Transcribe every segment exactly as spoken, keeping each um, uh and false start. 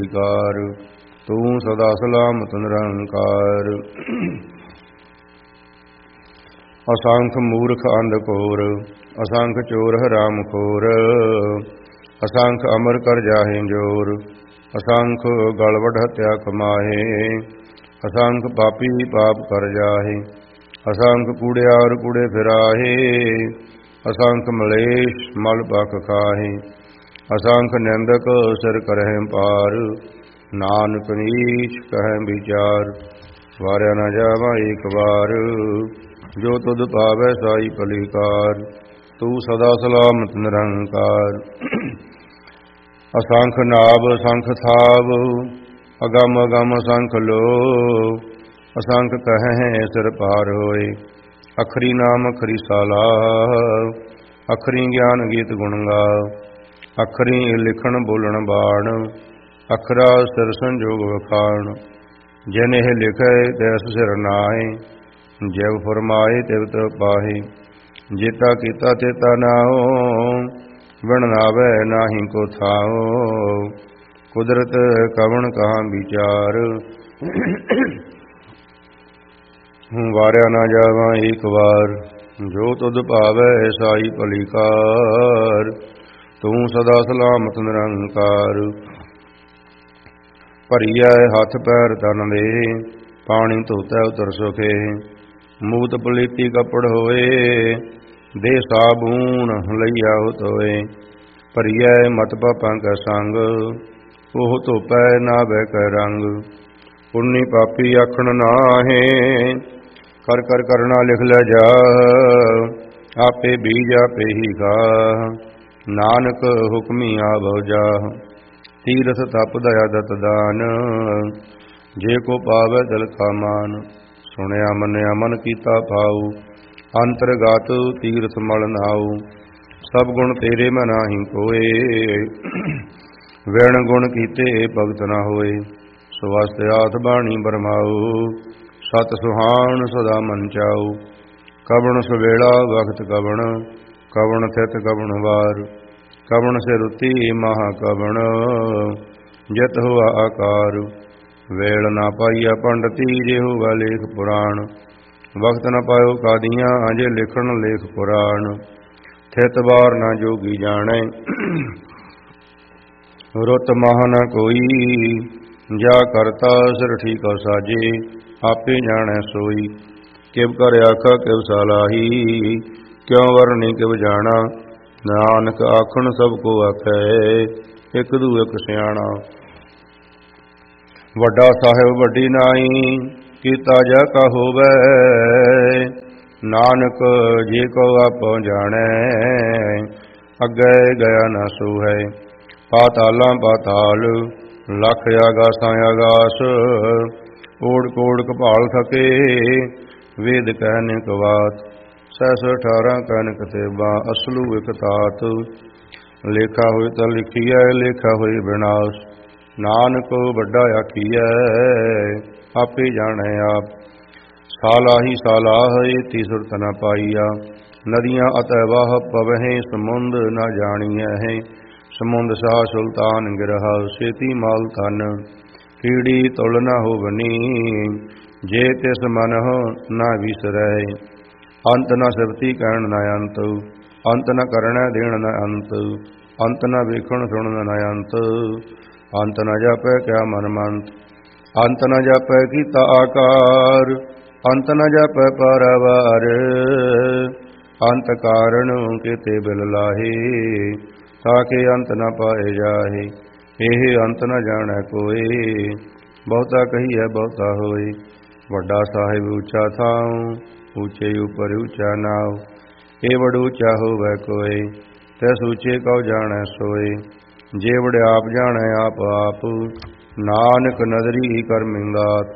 ਕਾਰ ਤੂੰ ਸਦਾ ਸਲਾਮਤ ਨਿਰੰਕਾਰ। ਅਸੰਖ ਮੂਰਖ ਅੰਧ ਘੋਰ ਅਸੰਖ ਚੋਰ ਹਰਾਮ ਖੋਰ ਅਸੰਖ ਅਮਰ ਕਰ ਜਾਹੇ ਜੋਰ ਅਸੰਖ ਗਲ ਵਡ ਹਤਿਆ ਕਮਾਹੇ ਅਸੰਖ ਪਾਪੀ ਪਾਪ ਕਰ ਜਾਹੇ ਅਸੰਖ ਕੂੜਿਆਰ ਕੂੜੇ ਫਿਰਾਹੇ ਅਸੰਖ ਮਲੇਸ਼ ਮਲ ਪਖ ਖਾਹੇ ਅਸੰਖ ਨਿੰਦਕ ਸਿਰ ਕਰਹਿ ਪਾਰ ਨਾਨਕ ਨੀਚ ਕਹਿ ਵਿਚਾਰ। ਵਾਰਿਆ ਨਾ ਜਾਵਾ ਏਕ ਵਾਰ ਜੋ ਤੁਧ ਪਾਵੈ ਸਾਈ ਭਲੀਕਾਰ ਤੂੰ ਸਦਾ ਸਲਾਮਤ ਨਿਰੰਕਾਰ। ਅਸੰਖ ਨਾਭ ਅਸੰਖ ਥਾਵ ਅਗਮ ਅਗਮ ਅਸੰਖ ਲੋ ਅਸੰਖ ਕਹਿ ਸਿਰ ਪਾਰ ਹੋਏ ਅਖਰੀ ਨਾਮ ਅਖਰੀ ਸਾਲਾ ਅਖਰੀ ਗਿਆਨ ਗੀਤ ਗੁਣ ਗਾ ਅਖਰੀ ਲਿਖਣ ਬੋਲਣ ਬਾਣ ਅਖਰਾ ਸਿਰ ਸੰਜੋਗ ਵਖਾਣ ਜਿਨ ਇਹ ਲਿਖੈ ਤੈਸ ਸਿਰ ਨਾਏ ਜਿਵ ਫਰਮਾਏ ਤਿਵ ਤ ਪਾਹੇ ਜੇਤਾ ਕੀਤਾ ਤੇਤਾ ਨਾਉ ਵਣ ਨਾਵੈ ਨਾਹੀ ਕੋ ਥਾਉ ਕੁਦਰਤ ਕਵਣ ਕਹਾਂ ਵਿਚਾਰ। ਹੂੰ ਵਾਰਿਆ ਨਾ ਜਾਵਾਂ ਏਕ ਵਾਰ ਜੋ ਤੁਧ ਭਾਵੈ ਸਾਈ ਭਲੀਕਾਰ ਤੂੰ ਸਦਾ ਸਲਾਮਤ ਨਿਰੰਕਾਰ। ਭਰੀਐ ਹੱਥ ਪੈਰ ਤਨ ਦੇ ਪਾਣੀ ਧੋਤੈ ਉਤਰ ਸੁਖੇ ਮੂਤ ਪਲੀਤੀ ਕੱਪੜ ਹੋਏ ਦੇ ਸਾਬੂਨ ਲਈਆ ਹੋਏ ਭਰੀਐ ਮਤ ਪਾਪਾਂ ਕੈ ਸੰਗ ਉਹ ਧੋਪੈ ਨਾ ਬਹਿ ਕੈ ਰੰਗ ਪੁੰਨੀ ਪਾਪੀ ਆਖਣ ਨਾਹੇ ਕਰ ਕਰ ਕਰਨਾ ਲਿਖ ਲੈ ਜਾ ਆਪੇ ਬੀਜ ਆਪੇ ਹੀ ਗਾ ਨਾਨਕ ਹੁਕਮੀ ਆਵੋ ਜਾ ਤੀਰਥ ਤਪ ਦਇਆ ਦਤ ਦਾਨ ਜੇ ਕੋ ਪਾਵੈ ਦਿਲ ਕਾ ਮਾਨ ਸੁਣਿਆ ਮੰਨਿਆ ਮਨ ਕੀਤਾ ਭਾਉ ਅੰਤਰਗਤ ਤੀਰਥ ਮਲ ਨਾਉ ਸਭ ਗੁਣ ਤੇਰੇ ਮੈਂ ਨਾਹੀ ਕੋਏ ਵਿਣ ਗੁਣ ਕੀਤੇ ਭਗਤ ਨਾ ਹੋਏ ਸਵਸਤ ਆਤ ਬਾਣੀ ਬਰਮਾਉ ਸਤ ਸੁਹਾਣ ਸਦਾ ਮਨ ਚਾਉ ਕਵਣ ਸਵੇਲਾ ਵਖਤ ਕਵਣ ਕਵਣ ਥਿਤ ਕਵਣ ਵਾਰ ਕਵਣ ਸੇ ਰੁਤੀ ਮਹਾ ਕਵਣ ਜਿਤ ਹੋਆ ਆਕਾਰ ਵੇਲ ਨਾ ਪਾਈਆ ਪੰਡਤੀ ਜੇ ਹੋਵਾ ਲੇਖ ਪੁਰਾਣ ਵਕਤ ਨ ਪਾਇਓ ਕਾਦੀਆਂ ਅਜੇ ਲਿਖਣ ਲੇਖ ਪੁਰਾਣ ਥਿਤ ਵਾਰ ਨਾ ਜੋਗੀ ਜਾਣੈ ਰੁਤ ਮਹਾ ਨ ਕੋਈ ਜਾ ਕਰਤਾ ਸਿਰ ਠੀਕ ਸਾਜੇ ਆਪੇ ਜਾਣੈ ਸੋਈ ਕਿਵ ਕਰ ਆਖਾ ਕਿਵ ਸਲਾਹੀ ਕਿਉ ਵਰਣੀ ਕਿਵ ਜਾਣਾ ਨਾਨਕ ਆਖਣ ਸਭ ਕੋ ਆਖੈ ਇਕ ਦੂ ਇਕ ਸਿਆਣਾ। ਵੱਡਾ ਸਾਹਿਬ ਵੱਡੀ ਨਾਈ ਕੀਤਾ ਜਾ ਕਾ ਹੋਵੈ ਨਾਨਕ ਜੇ ਕੋ ਆਪੋ ਜਾਣੈ ਅੱਗੇ ਗਿਆ ਨਾ ਸੋਹੈ ਪਾਤਾਲਾਂ ਪਾਤਾਲ ਲੱਖ ਆਗਾਸਾਂ ਆਗਾਸ ਓੜ ਕੋੜ ਕਪਾਲ ਥਕੇ ਵੇਦ ਕਹਿਨੇ ਕਵਾਤ ਸੈਸ ਅਠਾਰਾਂ ਕਨਕ ਤੇਬਾ ਅਸਲੂ ਇਕ ਤਾਤ ਲੇਖਾ ਹੋਏ ਤਾਂ ਲਿਖੀਐ ਲੇਖਾ ਹੋਏ ਵਿਨਾਸ਼ ਨਾਨਕ ਵੱਡਾ ਆਖੀਐ ਆਪੇ ਜਾਣੈ ਆਪ ਸਾਲਾਹੀ ਸਾਲਾਹ ਏਤੀ ਸੁਰਤ ਨ ਪਾਈਆ ਨਦੀਆਂ ਅਤੈ ਵਾਹ ਪਵਹਿ ਸਮੁੰਦ ਨ ਜਾਣੀਐ ਹੈ ਸਮੁੰਦ ਸਾਹ ਸੁਲਤਾਨ ਗਿਰਹਾ ਸੇਤੀ ਮਾਲ ਤਨ ਕੀੜੀ ਤੁਲ ਨ ਹੋਵਨੀ ਜੇ ਤਿਸ ਮਨ ਨਾ ਵਿਸਰੈ ਅੰਤ ਨ ਸਿਵਤੀ ਕਹਿਣ ਨ ਅੰਤ ਅੰਤ ਨ ਕਰਣਾ ਦੇਣ ਨ ਅੰਤ ਅੰਤ ਨ ਵੇਖਣ ਸੁਣਨ ਨ ਅੰਤ ਅੰਤ ਨ ਜਾਪੈ ਕਿਆ ਮਨ ਮੰਤ ਅੰਤ ਨ ਜਾਪੈ ਕੀਤਾ ਆਕਾਰ ਅੰਤ ਨ ਜਾਪੈ ਪਾਰਾਵਾਰ ਅੰਤ ਕਾਰਣ ਕਿਤੇ ਬਿਲ ਲਾਹੇ ਤਾਕੇ ਅੰਤ ਨ ਪਾਏ ਜਾਹੇ ਇਹ ਅੰਤ ਨ ਜਾਣੈ ਕੋਏ ਬਹੁਤਾ ਕਹੀਐ ਬਹੁਤਾ ਹੋਏ ਵੱਡਾ ਸਾਹਿਬ ਉੱਚਾ ਥਾਉ ਉੱਚੇ ਉਪਰ ਉੱਚਾ ਨਾਉ ਇਹ ਵਡ ਉੱਚਾ ਹੋਵੈ ਕੋਏ ਤਿਸ ਉੱਚੇ ਕਉ ਜਾਣੈ ਸੋਏ ਜੇ ਵਡ ਆਪ ਜਾਣੈ ਆਪ ਆਪ ਨਾਨਕ ਨਦਰੀ ਕਰਮਿੰਦਾਤ।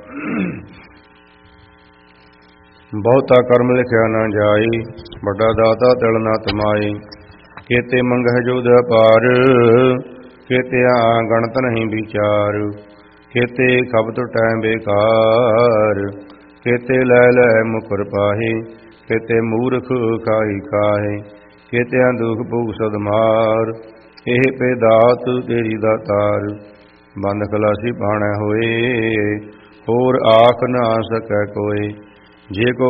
ਬਹੁਤਾ ਕਰਮ ਲਿਖਿਆ ਨਾ ਜਾਏ ਵੱਡਾ ਦਾਤਾ ਤਿਲ ਨਾ ਤਮਾਏ ਕੇਤੇ ਮੰਗਹਿ ਜੋਧ ਅਪਾਰ ਕੇਤਿਆ ਗਣਤ ਨਹੀਂ ਵਿਚਾਰ ਕੇਤੇ ਖਬਤ ਟੈਮ ਬੇਕਾਰ ਕੇਤੇ ਲੈ ਲੈ ਮੁਕਰ ਪਾਹੇ ਕੇਤੇ ਮੂਰਖ ਖਾਈ ਖਾਹੇ ਕੇਤਿਆਂ ਦੁਖ ਭੂਖ ਸਦ ਮਾਰ ਇਹ ਪੇ ਦਾਤ ਤੇਰੀ ਦਾਤਾਰ ਬੰਦ ਖਲਾਸੀ ਬਾਣੈ ਹੋਏ, ਹੋਰ ਆਖ ਨਾ ਸਕੈ ਕੋਇ। ਜੇ ਕੋ